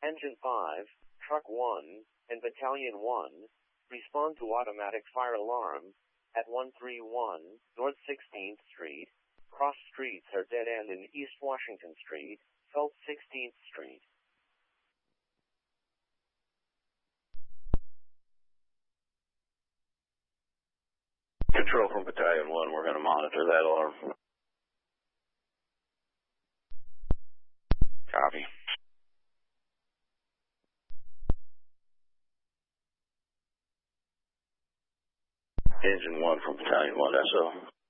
Engine 5, Truck 1, and Battalion 1, respond to automatic fire alarm at 131 North 16th Street. Cross streets are dead end in East Washington Street, South 16th Street. Control from Battalion 1, we're going to monitor that alarm. Copy. Engine 1 from Battalion 1, SO.